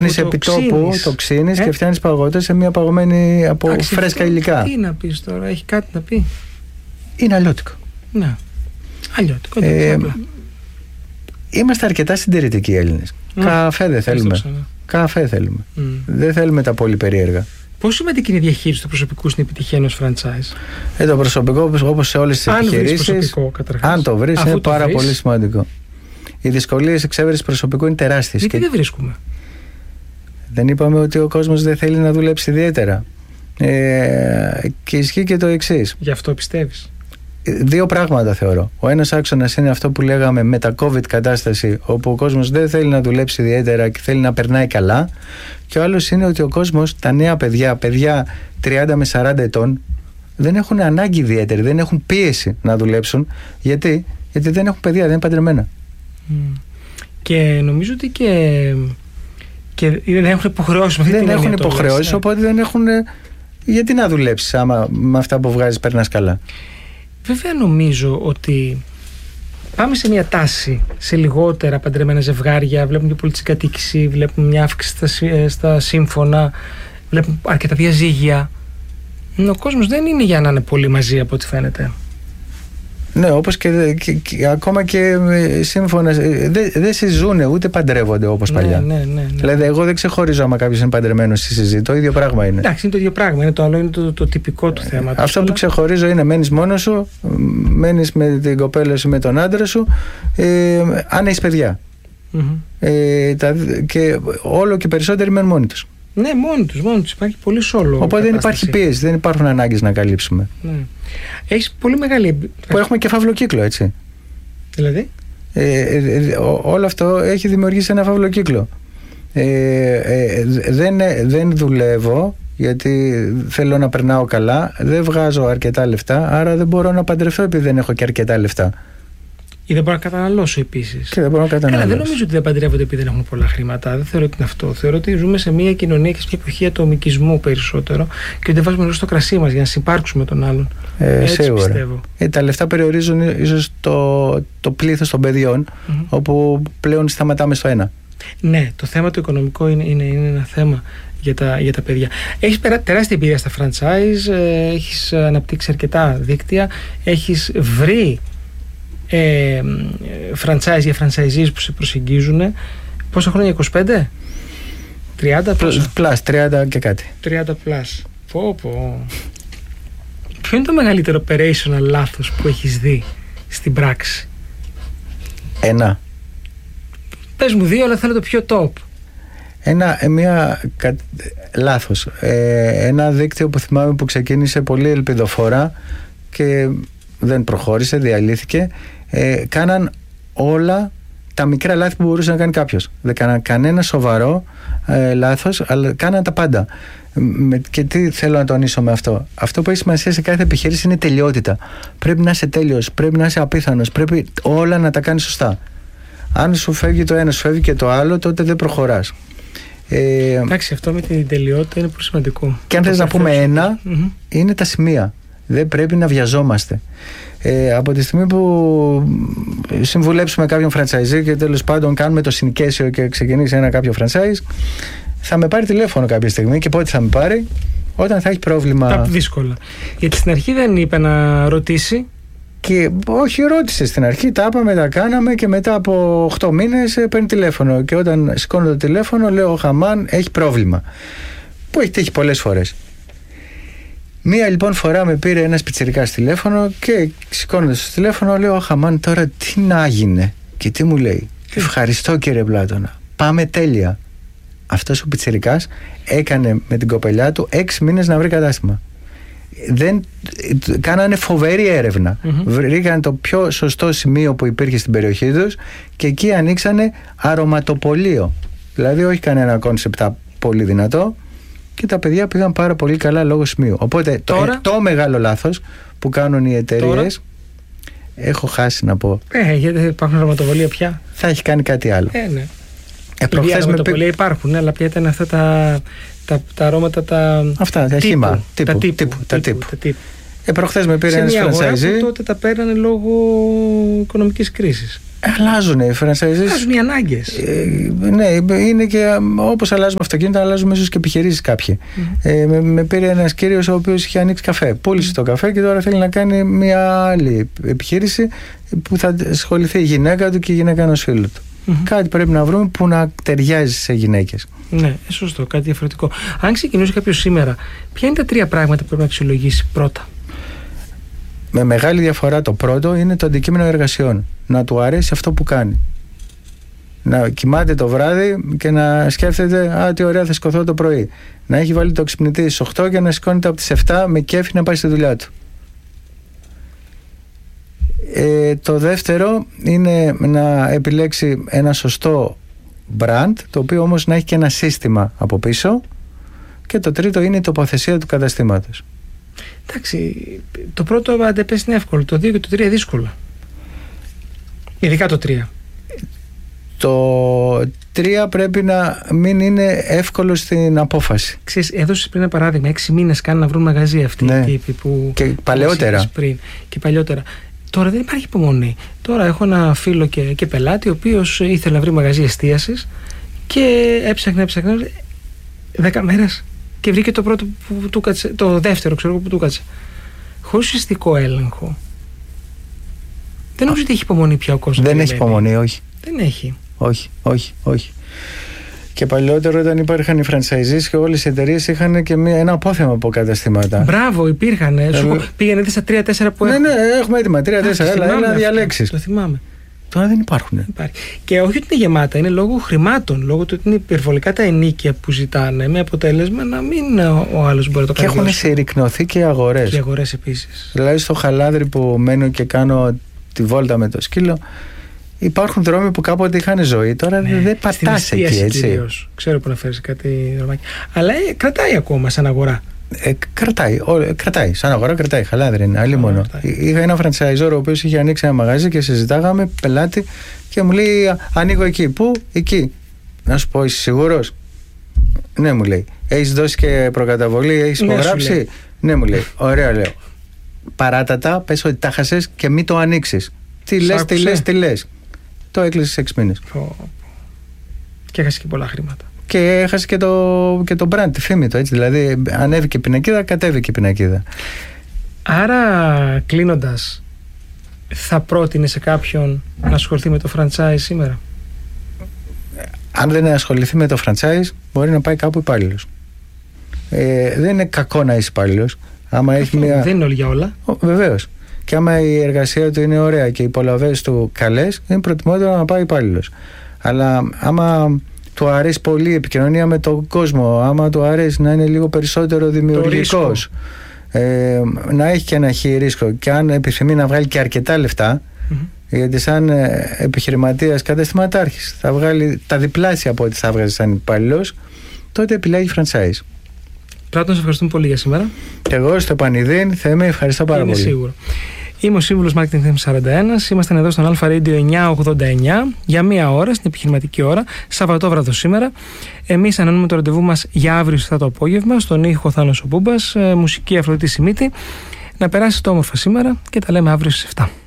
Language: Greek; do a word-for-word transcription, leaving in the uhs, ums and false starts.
Σε επιτόπου το ξύνεις ε? και φτιάχνεις παγωτές σε μια παγωμένη από Άξι, φρέσκα υλικά. Τι να πεις τώρα, έχει κάτι να πει? Είναι αλλιώτικο. Ναι, αλλιώτικο. Ε, είμαστε αρκετά συντηρητικοί οι Έλληνες. Mm. Καφέ δεν θέλουμε. Καφέ θέλουμε. Mm. Δεν θέλουμε τα πολύ περίεργα. Πόσο σημαντική είναι η διαχείριση του προσωπικού στην επιτυχία ενός franchise? Ε, το προσωπικό, όπως σε όλες τις αν επιχειρήσεις, προσωπικό, αν το βρεις, είναι πάρα βρεις. πολύ σημαντικό. Οι δυσκολίες εξέβρεσης προσωπικού είναι τεράστιες. Γιατί και... δεν βρίσκουμε? Δεν είπαμε ότι ο κόσμος δεν θέλει να δουλέψει ιδιαίτερα. Ε, και ισχύει και το εξής. Γι' αυτό πιστεύεις? Δύο πράγματα θεωρώ. Ο ένας άξονας είναι αυτό που λέγαμε με τα COVID κατάσταση, όπου ο κόσμος δεν θέλει να δουλέψει ιδιαίτερα και θέλει να περνάει καλά. Και ο άλλος είναι ότι ο κόσμος, τα νέα παιδιά, παιδιά τριάντα με σαράντα ετών, δεν έχουν ανάγκη ιδιαίτερη, δεν έχουν πίεση να δουλέψουν. Γιατί, Γιατί δεν έχουν παιδιά, δεν είναι παντρεμένα. Mm. Και νομίζω ότι και, και δεν έχουν υποχρεώσεις. Δεν έχουν υποχρεώσεις, οπότε δεν έχουν. Γιατί να δουλέψεις άμα με αυτά που βγάζεις περνάς καλά? Βέβαια νομίζω ότι πάμε σε μια τάση σε λιγότερα παντρεμένα ζευγάρια. Βλέπουμε και πολιτική κατοίκηση, βλέπουμε μια αύξηση στα, στα σύμφωνα, βλέπουμε αρκετά διαζύγια. Ο κόσμος δεν είναι για να είναι πολύ μαζί από ό,τι φαίνεται. Ναι, όπως και, και, και ακόμα και σύμφωνα δεν δε συζούνε ούτε παντρεύονται όπως παλιά. Ναι, ναι, ναι, ναι. Δηλαδή, εγώ δεν ξεχωρίζω άμα κάποιος είναι παντρεμένος στη συζήτηση. Το ίδιο πράγμα είναι. Εντάξει, είναι το ίδιο πράγμα. Είναι το άλλο είναι το, το τυπικό του θέμα. Αυτό που αλλά... ξεχωρίζω είναι μένεις μόνος σου, μένεις με την κοπέλα σου, με τον άντρα σου, ε, αν έχεις παιδιά. Mm-hmm. Ε, τα, και όλο και περισσότεροι μένουν μόνοι τους. Ναι, μόνοι τους, μόνοι τους. Υπάρχει πολύ σόλο. Οπότε δεν υπάρχει πίεση, δεν υπάρχουν ανάγκες να καλύψουμε. Ναι. Έχεις πολύ μεγάλη. Που έχουμε και φαύλο κύκλο, έτσι. Δηλαδή. Ε, ε, ε, ό, όλο αυτό έχει δημιουργήσει ένα φαύλο κύκλο. Ε, ε, δεν, δεν δουλεύω γιατί θέλω να περνάω καλά, δεν βγάζω αρκετά λεφτά, άρα δεν μπορώ να παντρευτώ επειδή δεν έχω και αρκετά λεφτά. Ή δεν μπορώ να καταναλώσω επίσης. Και δεν μπορώ να καταναλώσω. Καλά, δεν νομίζω ότι δεν παντρεύονται επειδή δεν έχουν πολλά χρήματα. Δεν θεωρώ ότι είναι αυτό. Θεωρώ ότι ζούμε σε μια κοινωνία και σε μια εποχή ατομικισμού περισσότερο και ότι βάζουμε λίγο στο κρασί μας για να συμπάρξουμε τον άλλον. Ε, Έτσι σίγουρα. πιστεύω. Ε, τα λεφτά περιορίζουν ίσως το, το πλήθος των παιδιών, mm-hmm. όπου πλέον σταματάμε στο ένα. Ναι, το θέμα το οικονομικό είναι, είναι, είναι ένα θέμα για τα, για τα παιδιά. Έχεις τεράστια εμπειρία στα franchise, έχεις αναπτύξει αρκετά δίκτυα, έχεις βρει Ε, franchise για franchisees που σε προσεγγίζουν. Πόσα χρόνια? είκοσι πέντε? τριάντα? Πλάς, τριάντα και κάτι. τριάντα πλάς. Πω πω. Ποιο είναι το μεγαλύτερο operational λάθος που έχεις δει στην πράξη? Ένα. Πες μου δύο, αλλά θέλω το πιο top. Ένα, μια, κα, λάθος. Ε, ένα δίκτυο που θυμάμαι που ξεκίνησε πολύ ελπιδοφόρα και δεν προχώρησε, διαλύθηκε. Ε, κάναν όλα τα μικρά λάθη που μπορούσε να κάνει κάποιος. Δεν κάναν κανένα σοβαρό ε, λάθος, αλλά κάναν τα πάντα. Με, και τι θέλω να τονίσω με αυτό? Αυτό που έχει σημασία σε κάθε επιχείρηση είναι τελειότητα. Πρέπει να είσαι τέλειος, πρέπει να είσαι απίθανος, πρέπει όλα να τα κάνεις σωστά. Αν σου φεύγει το ένα, σου φεύγει και το άλλο, τότε δεν προχωράς. Ε, Εντάξει, αυτό με την τελειότητα είναι πολύ σημαντικό. Και αν θες να πούμε ένα, mm-hmm. είναι τα σημεία. Δεν πρέπει να βιαζόμαστε. Ε, από τη στιγμή που συμβουλέψουμε κάποιον franchisee και τέλος πάντων κάνουμε το συνοικέσιο και ξεκινήσει ένα κάποιο franchise, θα με πάρει τηλέφωνο κάποια στιγμή. Και πότε θα με πάρει? Όταν θα έχει πρόβλημα. Τα δύσκολα. Γιατί στην αρχή δεν είπε να ρωτήσει. Και όχι, ρώτησε στην αρχή, τα είπαμε, τα κάναμε και μετά από οκτώ μήνες παίρνει τηλέφωνο. Και όταν σηκώνω το τηλέφωνο, λέω: ο Χαμάν έχει πρόβλημα. Που έχει τύχει πολλές φορές. Μία λοιπόν φορά με πήρε ένας πιτσιρικάς τηλέφωνο και σηκώνοντας το τηλέφωνο λέω: Χαμάν, τώρα τι να γίνει? Και τι μου λέει? Ευχαριστώ κύριε Πλάτωνα, πάμε τέλεια. Αυτός ο πιτσιρικάς έκανε με την κοπελιά του έξι μήνες να βρει κατάστημα. Δεν, κάνανε φοβερή έρευνα. Mm-hmm. Βρήκαν το πιο σωστό σημείο που υπήρχε στην περιοχή τους και εκεί ανοίξανε αρωματοπωλείο. Δηλαδή όχι κανένα κόνσεπτ πολύ δυνατό. Και τα παιδιά πήγαν πάρα πολύ καλά λόγω σημείου. Οπότε τώρα, το, το μεγάλο λάθος που κάνουν οι εταιρείες, έχω χάσει να πω. Ε, γιατί υπάρχουν αρωματοβολία πια. Θα έχει κάνει κάτι άλλο. Ε, ναι. Ε, οι αρωματοβολία με... υπάρχουν, αλλά πια ήταν αυτά τα, τα, τα αρώματα τα. Αυτά, τα χύμα. Τύπου, τα τύπου. τύπου, τα τύπου. τύπου. Τα τύπου. Ε, προχθές με πήρε ένας franchisee. Τότε τα πέρανε λόγω οικονομικής κρίσης. Αλλάζουν οι franchises. Αλλάζουν οι ανάγκες. Ε, ναι, είναι και όπως αλλάζουμε αυτοκίνητα, αλλάζουμε ίσως και επιχειρήσεις κάποιοι. Mm. Ε, με, με πήρε ένας κύριος ο οποίος είχε ανοίξει καφέ. Πούλησε mm. το καφέ και τώρα θέλει να κάνει μια άλλη επιχείρηση που θα ασχοληθεί η γυναίκα του και η γυναίκα ενός φίλου του. Mm-hmm. Κάτι πρέπει να βρούμε που να ταιριάζει σε γυναίκες. Ναι, σωστό, κάτι διαφορετικό. Αν ξεκινούσε κάποιος σήμερα, ποια είναι τα τρία πράγματα που πρέπει να αξιολογήσει πρώτα? Με μεγάλη διαφορά το πρώτο είναι το αντικείμενο εργασιών. Να του αρέσει αυτό που κάνει. Να κοιμάται το βράδυ και να σκέφτεται «Α, τι ωραία θα σηκωθώ το πρωί». Να έχει βάλει το ξυπνητήρι στις οκτώ και να σηκώνεται από τις επτά με κέφι να πάει στη δουλειά του. Ε, το δεύτερο είναι να επιλέξει ένα σωστό brand, το οποίο όμως να έχει και ένα σύστημα από πίσω. Και το τρίτο είναι η τοποθεσία του καταστήματος. Εντάξει, το πρώτο αντεπές είναι εύκολο, το δύο και το τρία δύσκολο. Ειδικά το τρία. Το τρία πρέπει να μην είναι εύκολο στην απόφαση. Ξέρεις, έδωσες πριν ένα παράδειγμα, έξι μήνες κάνει να βρουν μαγαζί αυτοί ναι. οι τύποι που... Και παλαιότερα. Πριν, και παλιότερα. Τώρα δεν υπάρχει υπομονή. Τώρα έχω ένα φίλο και, και πελάτη, ο οποίος ήθελε να βρει μαγαζί εστίασης και έψαχνε, έψαχνε δέκα μέρες και βρήκε το πρώτο που του κάτσε, το δεύτερο ξέρω που του κάτσε. Χωρίς ουσιαστικό έλεγχο. Δεν νομίζω ότι έχει υπομονή πια ο κόσμος. Δεν έχει υπομονή, όχι. Δεν έχει. Όχι, όχι, όχι. Και παλιότερο όταν υπήρχαν οι franchisees και όλες οι εταιρείες είχαν και μια, ένα απόθεμα από καταστήματα. Μπράβο, υπήρχαν. Ε, σου πήγαινε στα τρία τέσσερα που ναι, έχουν. Ναι, ναι, έχουμε έτοιμα. τρία τέσσερα, έλα, έλα να διαλέξεις. Το θυμάμαι. Τώρα δεν υπάρχουν. Υπάρχει. Και όχι ότι είναι γεμάτα, είναι λόγω χρημάτων. Λόγω του ότι είναι υπερβολικά τα ενίκια που ζητάνε, με αποτέλεσμα να μην ο άλλος μπορεί να το κάνει. Και έχουν συρρυκνωθεί και οι αγορές. Και οι αγορές επίσης. Δηλαδή στο Χαλάδρι που μένω και κάνω τη βόλτα με το σκύλο, υπάρχουν δρόμοι που κάποτε είχαν ζωή. Τώρα ναι, δεν πατάς εκεί, έτσι. Κυρίως. Ξέρω που να φέρεις κάτι δρομάκι. Αλλά ε, κρατάει ακόμα σαν αγορά. Ε, κρατάει, ό, κρατάει, σαν αγορά κρατάει, Χαλάδρι είναι, άλλη μόνο. Είχα ένα franchisor ο οποίος είχε ανοίξει ένα μαγαζί και συζητάγαμε πελάτη και μου λέει ανοίγω εκεί. Πού? Εκεί. Να σου πω, είσαι σίγουρος? Ναι, μου λέει. Έχεις δώσει και προκαταβολή, έχεις υπογράψει? Ναι, ναι, μου λέει. Ωραία, λέω. Παράτατα, πες ότι τα χάσες και μην το ανοίξεις. Τι λες, τι λες, τι λες. Το έκλεισε σε έξι μήνες. Oh. Και έχασε και πολλά χρήματα. Και έχασε και το, και το brand, τη φήμη του. Έτσι. Δηλαδή, ανέβηκε η πινακίδα, κατέβηκε η πινακίδα. Άρα, κλείνοντας, θα πρότεινε σε κάποιον να ασχοληθεί με το franchise σήμερα? Αν δεν ασχοληθεί με το franchise, μπορεί να πάει κάπου υπάλληλος. Ε, δεν είναι κακό να είσαι υπάλληλος. Άμα έχει μια... Δεν είναι όλοι για όλα. Βεβαίως. Και άμα η εργασία του είναι ωραία και οι υπολαβές του καλές, είναι προτιμότερο να πάει υπάλληλος. Αλλά άμα του αρέσει πολύ η επικοινωνία με τον κόσμο, άμα του αρέσει να είναι λίγο περισσότερο δημιουργικός, ε, να έχει και ένα χι ρίσκο, και αν επιθυμεί να βγάλει και αρκετά λεφτά, mm-hmm. γιατί σαν επιχειρηματίας καταστηματάρχης θα βγάλει τα διπλάσια από ό,τι θα βγάζει σαν υπάλληλος, τότε επιλέγει franchise. Πράττω, σε ευχαριστούμε πολύ για σήμερα. Εγώ στο Πανιδίν, Θέμη, ευχαριστώ πάρα είναι πολύ. Σίγουρο. Είμαι ο σύμβουλος Marketing Θέμης σαράντα ένα. Είμαστε εδώ στον Alpha Radio εννιακόσια ογδόντα εννιά για μία ώρα, στην επιχειρηματική ώρα, Σαββατόβραδο σήμερα. Εμείς ανανούμε το ραντεβού μας για αύριο στι το απόγευμα. Στον ήχο Θάνος ο Μπούμπας, μουσική Αφροδίτη Σιμίτη. Να περάσετε όμορφα σήμερα και τα λέμε αύριο στις επτά.